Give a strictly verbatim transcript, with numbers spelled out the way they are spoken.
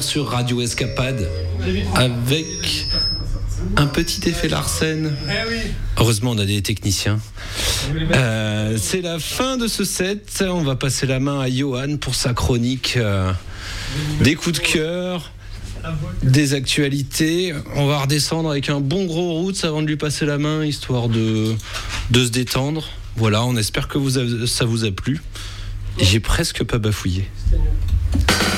toujours sur Radio Escapade avec un petit effet Larsen. Heureusement, on a des techniciens. Euh, c'est la fin de ce set. On va passer la main à Johan pour sa chronique euh, des coups de cœur, des actualités. On va redescendre avec un bon gros roots avant de lui passer la main, histoire de, de se détendre. Voilà, on espère que vous avez, ça vous a plu. J'ai presque pas bafouillé.